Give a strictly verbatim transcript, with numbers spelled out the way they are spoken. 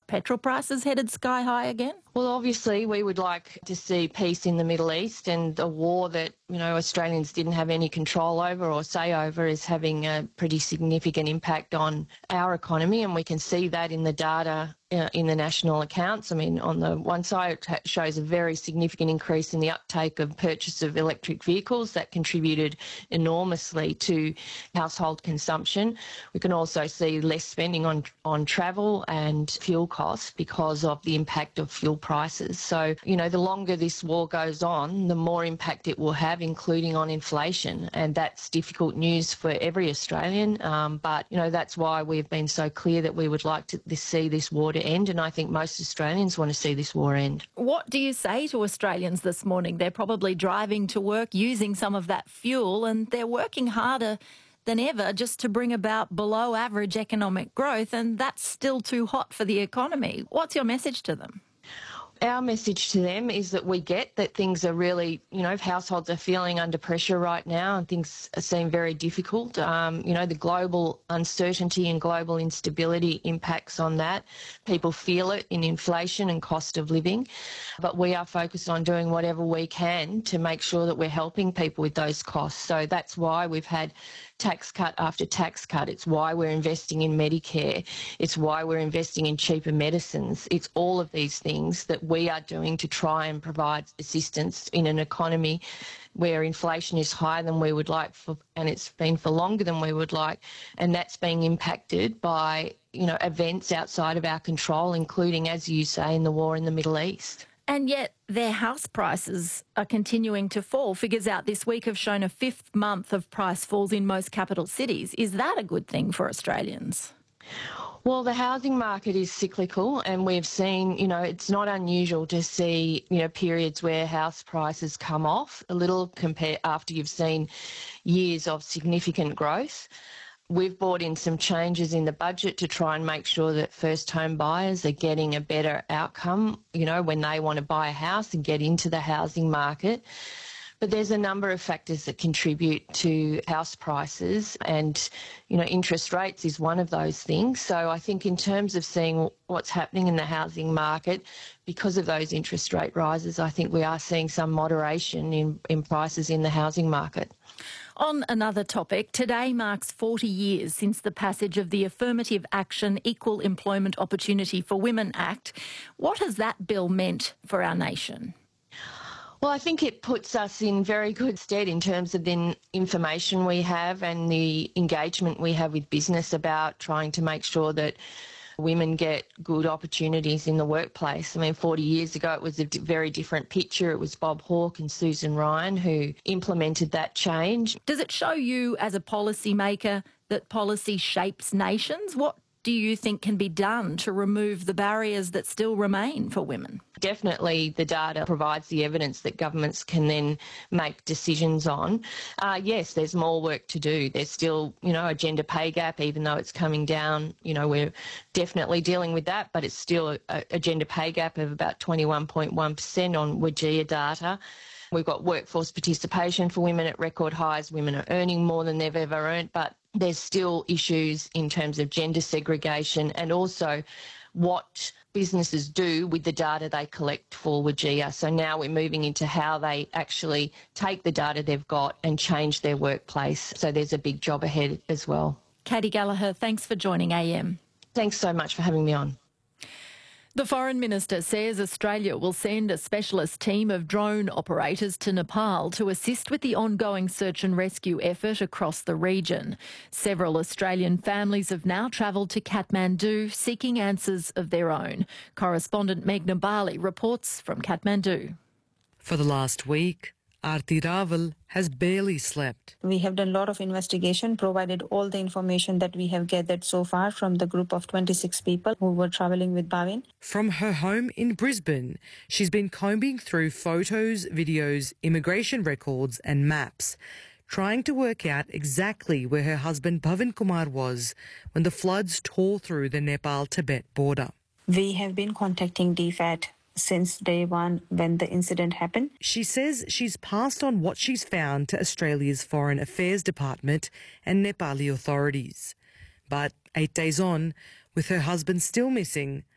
petrol prices headed sky high again? Well, obviously, we would like to see peace in the Middle East, and a war that, you know, Australians didn't have any control over or say over is having a pretty significant impact on our economy, and we can see that in the data uh, in the national accounts. I mean, on the one side, it shows a very significant increase in the uptake of purchase of electric vehicles that contributed enormously to household consumption. We can also see less spending on, on travel and fuel costs because of the impact of fuel prices. So, you know, the longer this war goes on, the more impact it will have, including on inflation. And that's difficult news for every Australian. Um, but, you know, that's why we've been so clear that we would like to see this war to end. And I think most Australians want to see this war end. What do you say to Australians this morning? They're probably driving to work using some of that fuel, and they're working harder than ever just to bring about below average economic growth, and that's still too hot for the economy. What's your message to them? Our message to them is that we get that things are really, you know, households are feeling under pressure right now and things seem very difficult. Um, you know, the global uncertainty and global instability impacts on that. People feel it in inflation and cost of living. But we are focused on doing whatever we can to make sure that we're helping people with those costs. So that's why we've had tax cut after tax cut. It's why we're investing in Medicare. It's why we're investing in cheaper medicines. It's all of these things that we are doing to try and provide assistance in an economy where inflation is higher than we would like, for, and it's been for longer than we would like, and that's being impacted by, you know, events outside of our control, including, as you say, in the war in the Middle East. And yet their house prices are continuing to fall. Figures out this week have shown a fifth month of price falls in most capital cities. Is that a good thing for Australians? Well, the housing market is cyclical, and we've seen, you know, it's not unusual to see, you know, periods where house prices come off a little compare after you've seen years of significant growth. We've brought in some changes in the budget to try and make sure that first home buyers are getting a better outcome, you know, when they want to buy a house and get into the housing market. But there's a number of factors that contribute to house prices, and, you know, interest rates is one of those things. So I think in terms of seeing what's happening in the housing market, because of those interest rate rises, I think we are seeing some moderation in, in prices in the housing market. On another topic, today marks forty years since the passage of the Affirmative Action Equal Employment Opportunity for Women Act. What has that bill meant for our nation? Well, I think it puts us in very good stead in terms of the information we have and the engagement we have with business about trying to make sure that women get good opportunities in the workplace. I mean, forty years ago, it was a very different picture. It was Bob Hawke and Susan Ryan who implemented that change. Does it show you as a policymaker that policy shapes nations? What do you think can be done to remove the barriers that still remain for women? Definitely the data provides the evidence that governments can then make decisions on. Uh, yes, there's more work to do. There's still, you know, a gender pay gap, even though it's coming down. You know, we're definitely dealing with that, but it's still a, a gender pay gap of about twenty-one point one percent on WGEA data. We've got workforce participation for women at record highs. Women are earning more than they've ever earned, but there's still issues in terms of gender segregation and also what businesses do with the data they collect for WGEA. So now we're moving into how they actually take the data they've got and change their workplace. So there's a big job ahead as well. Katie Gallagher, thanks for joining A M. Thanks so much for having me on. The Foreign Minister says Australia will send a specialist team of drone operators to Nepal to assist with the ongoing search and rescue effort across the region. Several Australian families have now travelled to Kathmandu seeking answers of their own. Correspondent Meghna Bali reports from Kathmandu. For the last week, Aarti Raval has barely slept. We have done a lot of investigation, provided all the information that we have gathered so far from the group of twenty-six people who were travelling with Bhavin. From her home in Brisbane, she's been combing through photos, videos, immigration records and maps, trying to work out exactly where her husband Bhavin Kumar was when the floods tore through the Nepal-Tibet border. We have been contacting D F A T since day one when the incident happened. She says she's passed on what she's found to Australia's Foreign Affairs Department and Nepali authorities. But eight days on, with her husband still missing,